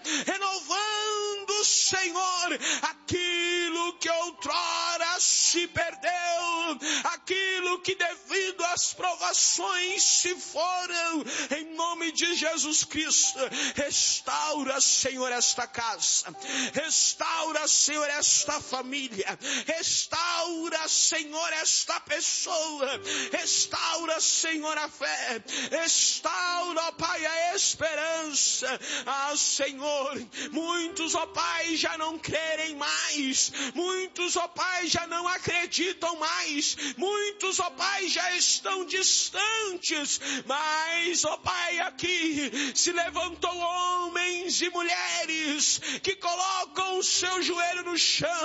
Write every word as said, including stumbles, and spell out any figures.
renovando, Senhor, aquilo que outrora se perdeu, aquilo que devido às provações se foram, em nome de Jesus Cristo. Restaura, Senhor, esta casa, restaura, Senhor, esta família, restaura, Senhor, esta pessoa, restaura, Senhor, a fé, restaura, ó Pai, a esperança. Ah, Senhor, muitos, ó Pai, já não querem mais, muitos, ó Pai, já não acreditam mais, muitos, ó Pai, já estão distantes, mas, ó Pai, aqui se levantou homens e mulheres que colocam o seu joelho no chão